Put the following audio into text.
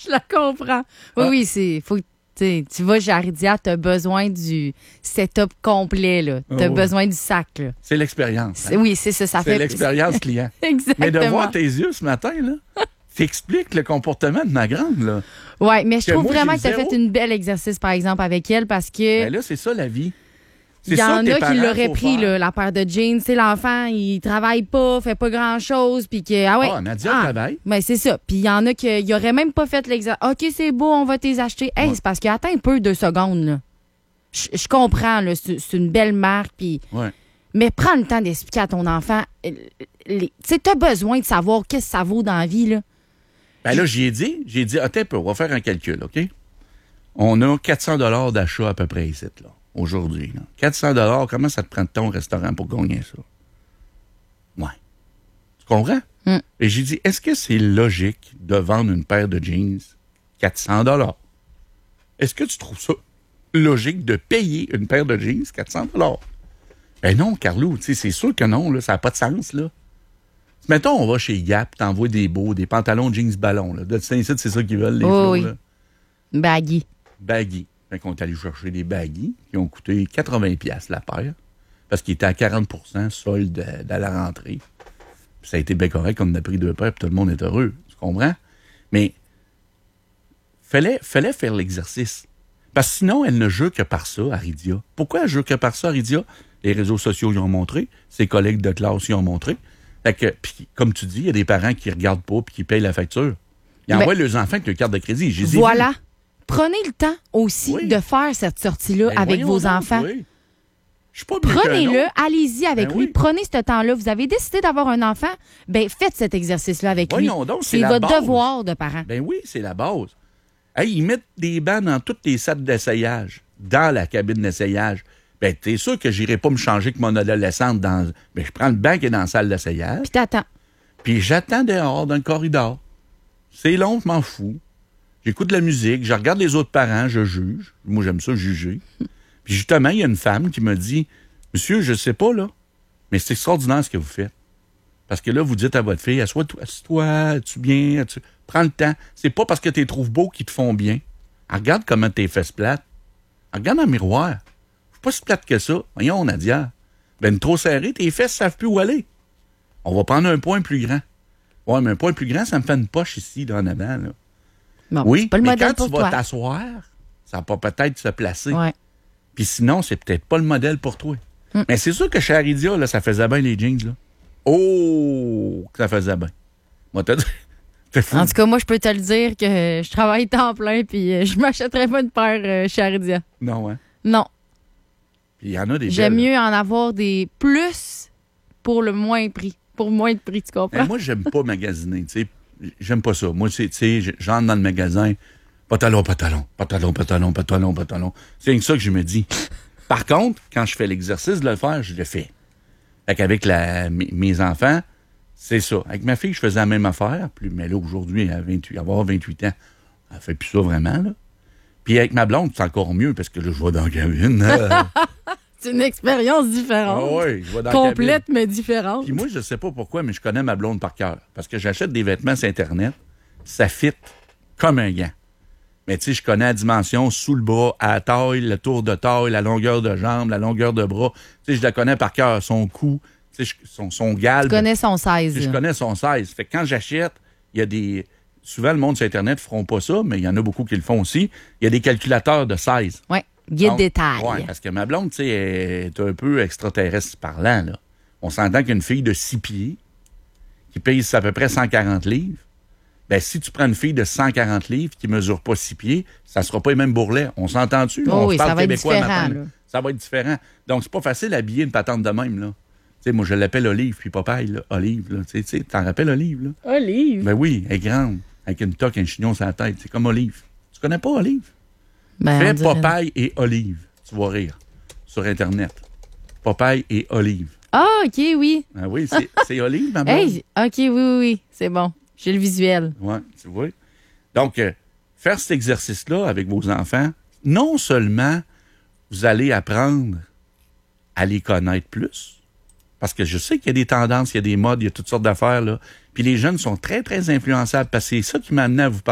Je la comprends. Oui, faut que tu vas chez Aridia, tu as besoin du setup complet. Tu as besoin du sac. Là. C'est l'expérience. Hein? Oui, c'est ça. C'est l'expérience client. Exactement. Mais de voir tes yeux ce matin, là, t'expliques le comportement de ma grande. Là. Oui, mais je trouve moi, vraiment que tu as fait une belle exercice, par exemple, avec elle, parce que... Ben là, c'est ça, la vie. Il y en a qui l'auraient pris, la paire de jeans. Tu sais, l'enfant, il travaille pas, fait pas grand-chose, puis que... Nadia travaille. Ben, c'est ça. Puis il y en a qui auraient même pas fait l'exercice. OK, c'est beau, on va t'les acheter. Hey, c'est parce que, attends un peu 2 secondes, là. Je comprends, là, c'est une belle marque, puis... Ouais. Mais prends le temps d'expliquer à ton enfant. Tu sais, t'as besoin de savoir qu'est-ce que ça vaut dans la vie, là. Ben là, j'ai dit, attends un peu, on va faire un calcul, OK? On a 400 $ d'achat à peu près ici, là. Aujourd'hui. Là. 400 $, comment ça te prend de temps au restaurant pour gagner ça? Ouais. Tu comprends? Et j'ai dit, est-ce que c'est logique de vendre une paire de jeans 400 $? Est-ce que tu trouves ça logique de payer une paire de jeans 400 $? Ben non, Carlou, tu sais, c'est sûr que non, là, ça n'a pas de sens, là. Mettons, on va chez Gap, t'envoies des pantalons jeans ballons, là. De Saint-Cyr, c'est ça qu'ils veulent, les flots, là. Baggy. Fait qu'on est allé chercher des baggy qui ont coûté 80$ la paire parce qu'ils étaient à 40% solde à la rentrée. Puis ça a été bien correct, on en a pris 2 paires puis tout le monde est heureux. Tu comprends? Mais fallait faire l'exercice. Parce que sinon, elle ne joue que par ça, Aridia. Pourquoi elle joue que par ça, Aridia? Les réseaux sociaux y ont montré, ses collègues de classe y ont montré. Fait que, puis, comme tu dis, il y a des parents qui regardent pas puis qui payent la facture. Ils envoient leurs enfants avec leur carte de crédit. Voilà. Prenez le temps aussi de faire cette sortie-là avec vos enfants. Oui. Je suis pas Prenez-le, allez-y avec lui. Prenez ce temps-là. Vous avez décidé d'avoir un enfant, ben faites cet exercice-là avec lui. Donc, c'est votre devoir de parent. Ben oui, c'est la base. Hey, ils mettent des bancs dans toutes les salles d'essayage, dans la cabine d'essayage. Ben, t'es sûr que j'irai pas me changer que mon adolescente dans... Ben, je prends le banc qui est dans la salle d'essayage. Puis t'attends. Puis j'attends dehors, dans le corridor. C'est long, je m'en fous. J'écoute de la musique, je regarde les autres parents, je juge. Moi, j'aime ça, juger. Puis justement, il y a une femme qui me dit, « Monsieur, je sais pas, là, mais c'est extraordinaire ce que vous faites. Parce que là, vous dites à votre fille, assois-toi, as-tu bien? Prends le temps. C'est pas parce que tu les trouves beaux qu'ils te font bien. Regarde comment tes fesses plates. Regarde dans le miroir. Je suis pas si plate que ça. Voyons, Nadia. Ben, trop serré, tes fesses savent plus où aller. On va prendre un point plus grand. Ouais, mais un point plus grand, ça me fait une poche ici, là, en avant, là. Bon, oui, pas le mais modèle quand tu vas t'asseoir, ça va peut-être se placer. Ouais. Puis sinon, c'est peut-être pas le modèle pour toi. Mais c'est sûr que chez Aridia, là, ça faisait bien les jeans, là. Oh, que ça faisait bien. Moi, t'as dit... En tout cas, moi, je peux te le dire que je travaille temps plein puis je m'achèterais pas une paire chez Aridia. Non, hein? Non. Puis il y en a des J'aime mieux en avoir des plus pour le moins prix. Pour moins de prix, tu comprends? Mais moi, j'aime pas magasiner, tu sais. J'aime pas ça. Moi, tu sais, j'entre dans le magasin, pantalon. C'est ça que je me dis. Par contre, quand je fais l'exercice de le faire, je le fais. Fait qu'avec mes enfants, c'est ça. Avec ma fille, je faisais la même affaire. Mais là, aujourd'hui, elle va avoir 28 ans. Elle fait plus ça vraiment, là. Puis avec ma blonde, c'est encore mieux parce que là, je vais dans la cabine. C'est une expérience différente. Ah oui, je vais dans complète, mais différente. Puis moi, je sais pas pourquoi, mais je connais ma blonde par cœur. Parce que j'achète des vêtements sur Internet. Ça fit comme un gant. Mais tu sais, je connais la dimension sous le bras, à la taille, le tour de taille, la longueur de jambe, la longueur de bras. Tu sais, je la connais par cœur. Son cou, tu sais, son galbe. Tu connais son 16. Je connais son 16. Fait que quand j'achète, il y a des... Souvent, le monde sur Internet ne feront pas ça, mais il y en a beaucoup qui le font aussi. Il y a des calculateurs de 16. Oui. Guide détail. Oui, parce que ma blonde, tu sais, est un peu extraterrestre parlant, là. On s'entend qu'une fille de 6 pieds, qui pèse à peu près 140 livres, ben si tu prends une fille de 140 livres qui mesure pas 6 pieds, ça sera pas les mêmes bourrelets. On s'entend-tu? Oh, oui, parle ça va être différent. Matin, ça va être différent. Donc, c'est pas facile d'habiller une patente de même, là. Tu sais, moi, je l'appelle Olive, puis Popeye, là. Olive, là. Tu sais, t'en rappelles Olive, là? Olive? Ben oui, elle est grande, avec une toque, un chignon sur la tête. C'est comme Olive. Tu connais pas Olive? Ben, fais Popeye et Olive. Tu vas rire. Sur Internet. Popeye et Olive. Ah, OK, oui. Ah oui, c'est Olive, ma blonde. Hey, OK, oui. C'est bon. J'ai le visuel. Oui, tu vois. Donc, faire cet exercice-là avec vos enfants, non seulement vous allez apprendre à les connaître plus, parce que je sais qu'il y a des tendances, il y a des modes, il y a toutes sortes d'affaires, là. Puis les jeunes sont très, très influençables, parce que c'est ça qui m'a amené à vous parler.